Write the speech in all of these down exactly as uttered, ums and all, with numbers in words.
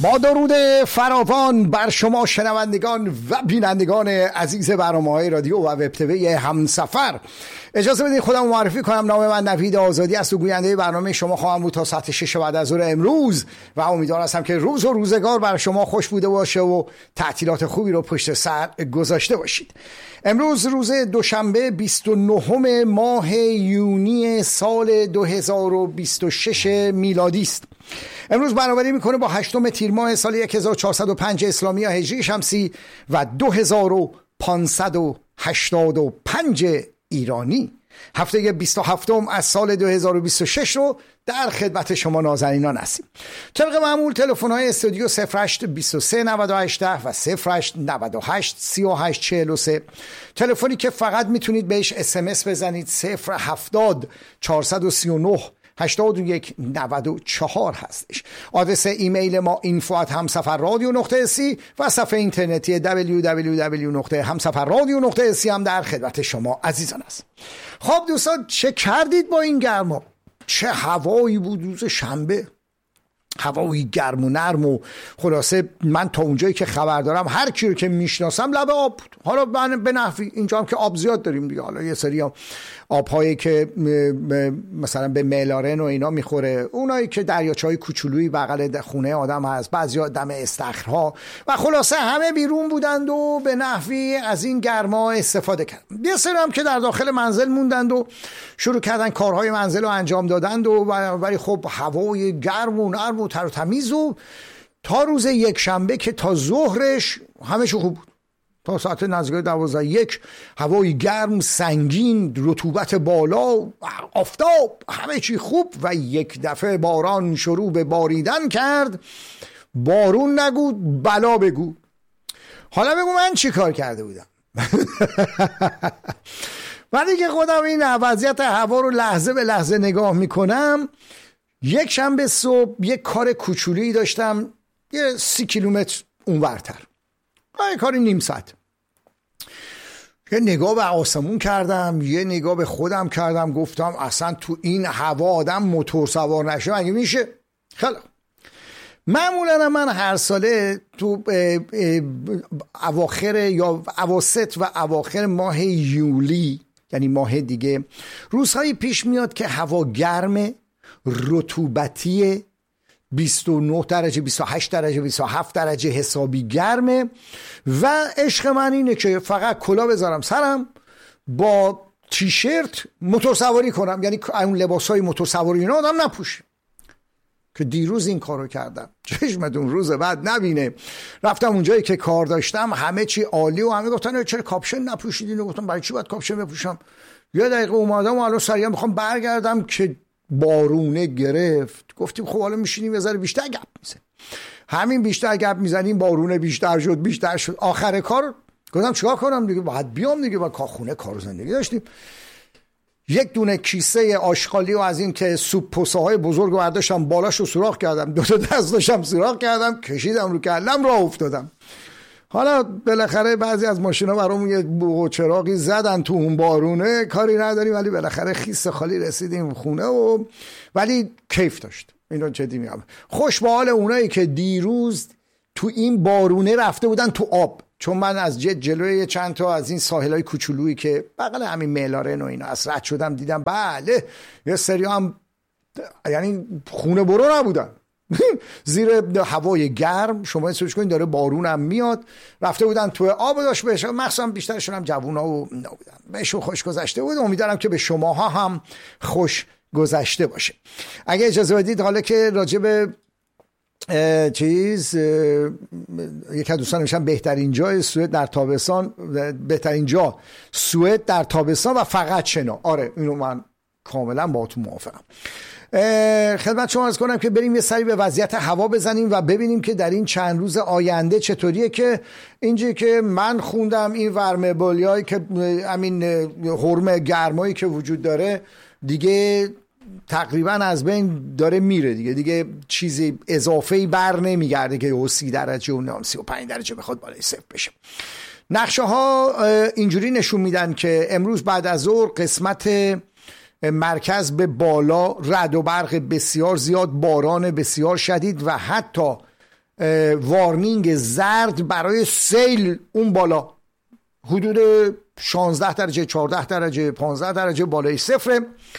با درود فراوان بر شما شنوندگان و بینندگان عزیز برنامه‌های رادیو و وب تیوی همسفر، اجازه بدید خودم معرفی کنم. نام من نوید آزادی است و گوینده برنامه شما خواهم بود تا ساعت شش بعد از ظهر امروز و امیدوار هستم که روز و روزگار بر شما خوش بوده باشه و تعطیلات خوبی رو پشت سر گذاشته باشید. امروز روز دوشنبه بیست و نهم ماه یونی سال دو هزار و بیست و شش میلادی است. امروز برابری میکنه با هشتم تیر ماه سال هزار و چهارصد و پنج اسلامی یا هجری شمسی و دو هزار و پانصد و هشتاد و پنج ایرانی. هفته بیست و هفتم از سال دو هزار و بیست و شش رو در خدمت شما نازنینان هستیم. طبق معمول تلفن‌های استودیو صفر هشت بیست و سه نود و هشت ده و صفر هشت نود و هشت سی و هشت چهل و سه، تلفنی که فقط میتونید بهش اس ام اس بزنید صفر هفتاد چهارصد و سی و نه هشتاد و یک نود و چهار هستش. آدرس ایمیل ما اینفو ات همسفر رادیو نقطه سی و صفحه اینترنتی دبلیو دبلیو دبلیو نقطه همسفر رادیو نقطه سی هم در خدمت شما عزیزان است. خب دوستان، چه کردید با این گرما؟ چه هوایی بود روز شنبه، هوایی گرم و نرم و خلاصه من تا اونجایی که خبر دارم هر کی رو که میشناسم لب آب بود. حالا من به نحوی اینجا هم که آب زیاد داریم دیگه، حالا یه سری آبهایی که مثلا به ملارن و اینا میخوره، اونایی که دریاچه‌های کوچولویی بغل خونه آدم هست، بعضیا دم استخرها و خلاصه همه بیرون بودند و به نحوی از این گرما استفاده کردن. یه سری هم که در داخل منزل موندند و شروع کردن کارهای منزل رو انجام دادند و ولی خب هوای گرم و نرم و تر و تمیز و تا روز یک شنبه که تا ظهرش همه چی خوب بود. تا ساعت نزدیک دوازده یک هوای گرم، سنگین، رطوبت بالا، آفتاب، همه چی خوب و یک دفعه باران شروع به باریدن کرد. بارون نگو بلا بگو. حالا بگو من چی کار کرده بودم؟ ولی که خودم این وضعیت هوا رو لحظه به لحظه نگاه میکنم، یک شنبه صبح یک کار کوچولی داشتم یه سی کیلومتر اونورتر، یه کاری نیم ساعت. یه نگاه به آسمون کردم، یه نگاه به خودم کردم، گفتم اصلا تو این هوا آدم موتور سوار نشه مگه میشه؟ خیلی معمولا من هر ساله تو اواخر یا اواسط و اواخر ماه یولی، یعنی ماه دیگه، روزهایی پیش میاد که هوا گرمه، رطوبتی، بیست و نه درجه، بیست و هشت درجه، بیست و هفت درجه حسابی گرمه و عشق من اینه که فقط کلا بذارم سرم، با تیشرت موتور سواری کنم، یعنی اون لباسای موتور سواری اینا آدم نپوشه. که دیروز این کارو کردم، چشمتون روز بعد نبینه. رفتم اونجایی که کار داشتم، همه چی عالی و همه گفتن چرا کاپشن نپوشیدین؟ گفتم برای چی باید کاپشن بپوشم؟ یه دقیقه اومدم و الان سریع میخوام برگردم که بارونه گرفت. گفتیم خب حالا میشینیم یه ذره بیشتر گپ میزنیم. همین بیشتر گپ میزنیم، بارونه بیشتر شد بیشتر شد آخر کار گفتم چیکار کنم دیگه، باید بیام دیگه، با کارخونه کار و زندگی داشتیم. یک دونه کیسه آشغالی و از این که سوپ پوسه های بزرگ رو برداشتم، بالاشو سوراخ کردم، دو تا دستاشم سوراخ کردم، کشیدم رو کلم، راه افتادم. حالا بالاخره بعضی از ماشینا برامون یه بوق و چراغی زدن تو اون بارونه، کاری نداریم، ولی بالاخره خیس خالی رسیدیم خونه و ولی کیف داشت. اینو جدی میگم، خوش به حال اونایی که دیروز تو این بارونه رفته بودن تو آب. چون من از جد جلوی چند تا از این ساحلای کوچولویی که بغل همین ملارن و اینا از رد شدم، دیدم بله یه سری هم یعنی خونه برو نبودن زیر هوای گرم، شما سوچ کنید داره بارون هم میاد، رفته بودن تو آب داشت بهش، مخصوصا بیشترشون هم جوونا و اینا بودن، بهشون خوش گذشته بود. امیدوارم که به شماها هم خوش گذشته باشه. اگه اجازه بدید حالا که راجع به چیز یک از دوستان نوشتن بهترین جای سوئد در تابستان، بهترین جا سوئد در تابستان و فقط شنا. آره اینو من کاملا باهاتون موافقم. خدمت شما عرض کنم که بریم یه سری به وضعیت هوا بزنیم و ببینیم که در این چند روز آینده چطوریه. که اینجایی که من خوندم این ورمبولیایی که همین حرم گرمایی که وجود داره دیگه تقریبا از بین داره میره دیگه، دیگه چیزی اضافه‌ای بر نمیگرده که سی درجه و سی و پنج درجه بخواد بالای صفر بشه. نقشه ها اینجوری نشون میدن که امروز بعد از ظهر قسمت مرکز به بالا رعد و برق بسیار زیاد، باران بسیار شدید و حتی وارنینگ زرد برای سیل اون بالا حدود شانزده درجه، چهارده درجه، پانزده درجه بالای صفر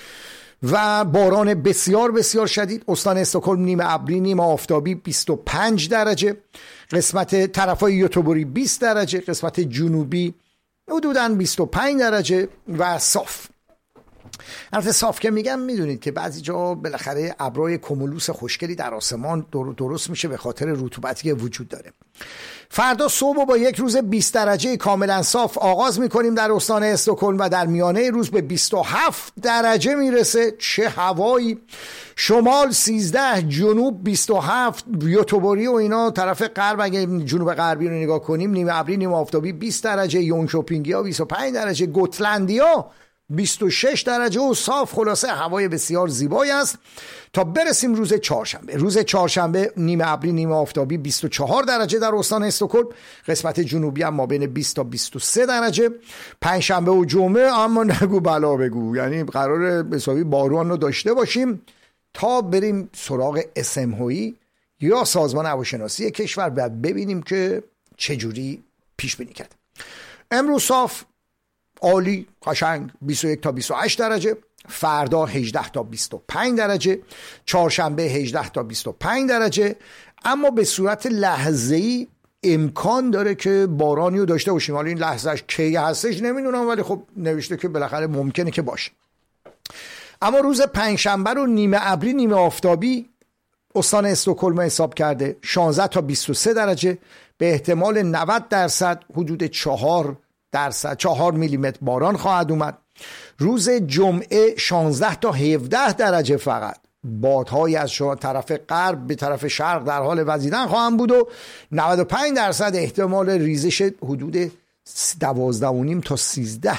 و باران بسیار بسیار شدید. استان استکهلم نیمه ابری نیمه آفتابی بیست و پنج درجه، قسمت طرفای گوتهبوری بیست درجه، قسمت جنوبی حدوداً بیست و پنج درجه و صاف. البته صاف که میگم میدونید که بعضی جا بالاخره ابرای کمولوس خوشگلی در آسمان درست میشه به خاطر رطوبتی که وجود داره. فردا صبح با یک روز بیست درجه کاملا صاف آغاز میکنیم در استان استکهلم و در میانه روز به بیست و هفت درجه میرسه. چه هوایی! شمال سیزده، جنوب بیست و هفت، گوتهبوری و اینا طرف غرب اگه جنوب غربی رو نگاه کنیم نیمه ابری نیمه آفتابی بیست درجه، یونکوپینگیا بیست و پنج درجه، گوتلندیا بیست و شش درجه و صاف. خلاصه هوای بسیار زیبایی است تا برسیم روز چهارشنبه. روز چهارشنبه نیمه ابری نیمه آفتابی بیست و چهار درجه در استان استکهلم، قسمت جنوبی هم ما بین بیست تا بیست و سه درجه. پنجشنبه و جمعه اما نگو بلا بگو، یعنی قرار حسابی باران رو داشته باشیم تا بریم سراغ اسمهویی یا سازمان هواشناسی کشور و ببینیم که چجوری پیش بینی کرد. امروز صاف، عالی، قشنگ، بیست و یک تا بیست و هشت درجه. فردا هجده تا بیست و پنج درجه، چهارشنبه هجده تا بیست و پنج درجه. اما به صورت لحظه‌ای امکان داره که بارانی رو داشته باشیم. حالا این لحظهش کی هستش نمیدونم، ولی خب نوشته که بالاخره ممکنه که باشه. اما روز پنجشنبه رو نیمه ابری نیمه آفتابی استان استکهلم حساب کرده، شانزده تا بیست و سه درجه، به احتمال نود درصد حدود چهار درصد چهار میلیمتر باران خواهد اومد. روز جمعه شانزده تا هفده درجه فقط، بادهای از طرف غرب به طرف شرق در حال وزیدن خواهند بود و نود و پنج درصد احتمال ریزش حدود دوازده و نیم تا سیزده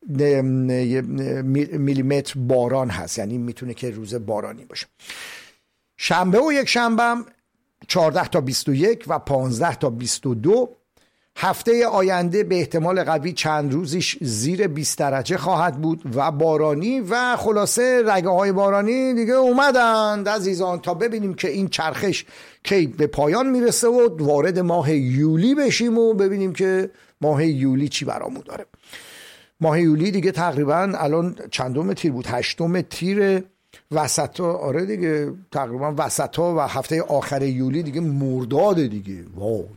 میلیمتر باران هست، یعنی میتونه که روز بارانی باشه. شنبه و یک شنبه هم چهارده تا بیست و یک و پانزده تا بیست و دو. هفته آینده به احتمال قوی چند روزیش زیر بیست درجه خواهد بود و بارانی و خلاصه رگه های بارانی دیگه اومدند عزیزان، تا ببینیم که این چرخش کی به پایان میرسه و وارد ماه یولی بشیم و ببینیم که ماه یولی چی برامون داره. ماه یولی دیگه تقریبا الان چندم تیر بود؟ هشتم تیر وسطا. آره دیگه تقریبا وسطا و هفته آخر یولی دیگه مرداد دیگه. واو،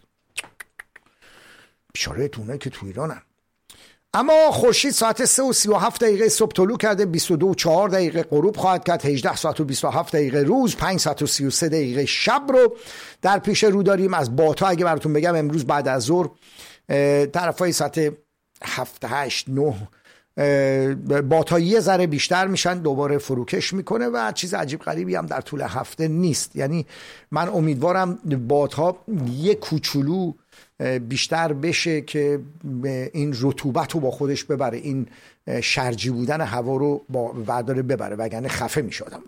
بیچاره تونه که تو ایرانن. اما خورشید ساعت سه و سی و هفت دقیقه صبح طلوع کرده، بیست و دو و چهار دقیقه غروب خواهد کرد، هجده ساعت و بیست و هفت دقیقه روز، پنج ساعت و سی و سه دقیقه شب رو در پیش رو داریم. از باتا اگه براتون بگم امروز بعد از ظهر طرفای ساعت هفت هشت نه باتا یه ذره بیشتر میشن، دوباره فروکش میکنه و چیز عجیب غریبی هم در طول هفته نیست. یعنی من امیدوارم باتا یه کوچولو بیشتر بشه که این رطوبت رو با خودش ببره، این شرجی بودن هوا رو با ورداره ببره، وگرنه خفه میشدم.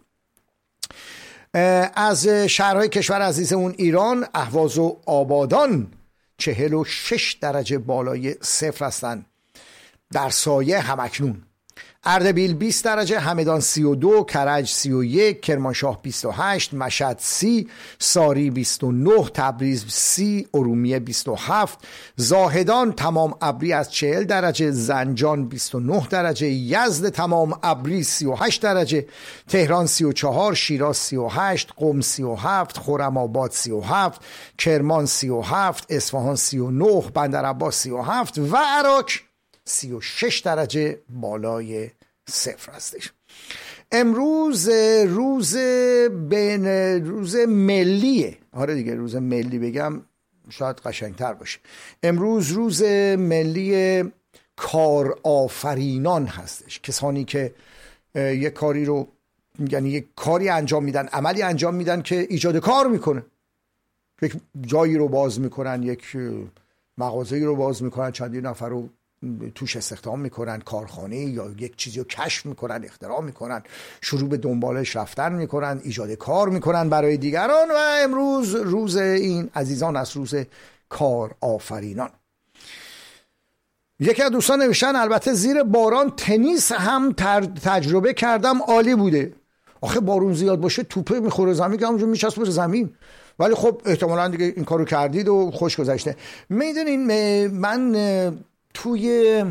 از شهرهای کشور عزیزمون ایران، اهواز و آبادان چهل و شش درجه بالای صفر هستن در سایه همکنون. اردبیل بیست درجه، همدان سی و دو، کرج سی و یک، کرمانشاه بیست و هشت، مشهد سی، ساری بیست و نه، تبریز سی، ارومیه بیست و هفت، زاهدان تمام ابری از چهل درجه، زنجان بیست و نه درجه، یزد تمام ابری سی و هشت درجه، تهران سی و چهار، شیراز سی و هشت، قم سی و هفت، خرم‌آباد سی و هفت، کرمان سی و هفت، اصفهان سی و نه، بندرعباس سی و هفت و عراق سی و شش درجه بالای صفر هستش. امروز روز بین روز ملیه. آره دیگه روز ملی بگم شاید قشنگتر باشه. امروز روز ملی کارآفرینان هستش، کسانی که یک کاری رو، یعنی یک کاری انجام میدن، عملی انجام میدن که ایجاد کار میکنه، یک جایی رو باز میکنن، یک مغازه‌ای رو باز میکنن، چندین نفر رو توش استخدام میکنن، کارخانه یا یک چیزی رو کشف میکنن، اختراع میکنن، شروع به دنبالش رفتن میکنن، ایجاد کار میکنن برای دیگران و امروز روز این عزیزان است، روز کار آفرینان. یکی از دوستان نوشتن البته زیر باران تنیس هم تجربه کردم، عالی بوده. آخه بارون زیاد باشه توپه میخوره زمین که همونجا میچسبه به زمین. ولی خب احتمالاً دیگه این کارو کردید و خوش گذشته. میدونین من توی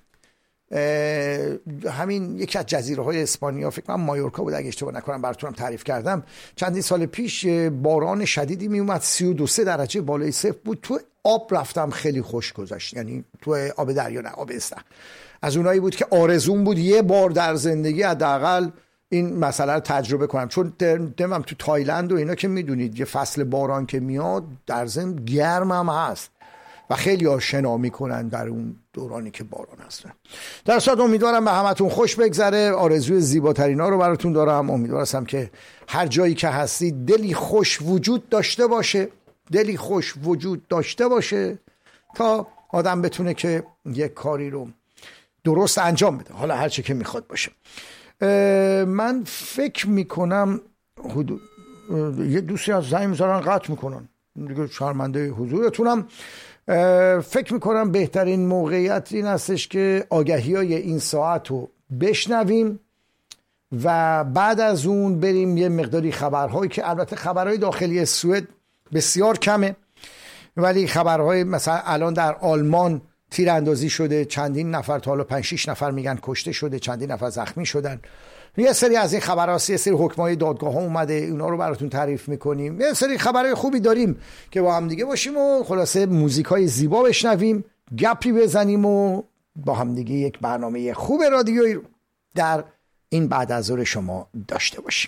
همین یکی از جزیره های اسپانیا، فکر کنم مایورکا بود اگه اشتباه نکنم، براتونم تعریف کردم، چندین سال پیش باران شدیدی می اومد، سی و دو سه درجه بالای صفر بود. تو آب رفتم خیلی خوش گذشت، یعنی تو آب دریا نه آب استخر. از اونایی بود که آرزوم بود یه بار در زندگی حداقل این مسئله رو تجربه کنم، چون دمم تو تایلند و اینا که میدونید یه فصل باران که میاد در ضمن گرم هم هست و خیلی ها شنا میکنن در اون دورانی که باران هست. در صورت امیدوارم به همتون خوش بگذره، آرزوی زیباترین ها رو براتون دارم. امیدوارم که هر جایی که هستید دلی خوش وجود داشته باشه، دلی خوش وجود داشته باشه تا آدم بتونه که یک کاری رو درست انجام بده، حالا هر چه که میخواد باشه. من فکر میکنم حدود یه دوستی از زنگ میذارن قطع میکنن دیگه، شرمنده حضورتونم. فکر میکنم بهترین موقعیت این هستش که آگهی های این ساعت رو بشنویم و بعد از اون بریم یه مقداری خبرهایی که البته خبرهای داخلی سوئد بسیار کمه، ولی خبرهای مثلا الان در آلمان تیراندازی شده، چندین نفر تا حالا پنج شش نفر میگن کشته شده، چندین نفر زخمی شدن. یه سری از این خبرها، یه سری حکمای دادگاه ها اومده، اونا رو براتون تعریف میکنیم. یه سری خبرهای خوبی داریم که با هم دیگه باشیم و خلاصه موزیکای زیبا بشنویم، گپی بزنیم و با هم دیگه یک برنامه خوب رادیویی در این بعد از ظهر شما داشته باشیم.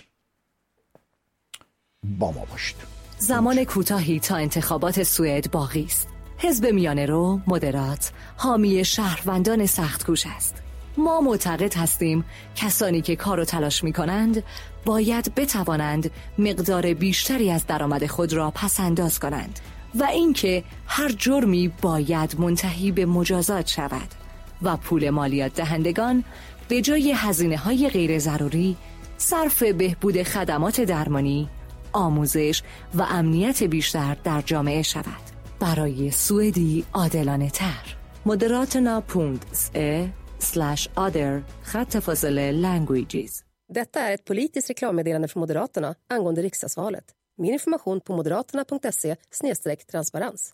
با ما باشید. زمان کوتاهی تا انتخابات سوئد باقی است. حزب میانه رو مدرات حامی شهروندان سخت‌کوش است. ما معتقد هستیم کسانی که کار و تلاش می کنند باید بتوانند مقدار بیشتری از درآمد خود را پس انداز کنند و اینکه هر جرمی باید منتهی به مجازات شود و پول مالیات دهندگان به جای هزینه های غیر ضروری صرف بهبود خدمات درمانی، آموزش و امنیت بیشتر در جامعه شود. برای سوئدی عادلانه تر. مدراتنا پونت ا slash other خط فاصله languages. Detta är ett politiskt reklammeddelande från Moderaterna angående riksdagsvalet. Mer information på moderaterna punkt se slash transparens.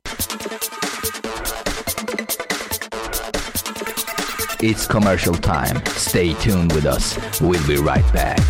It's commercial time. Stay tuned with us. We'll be right back.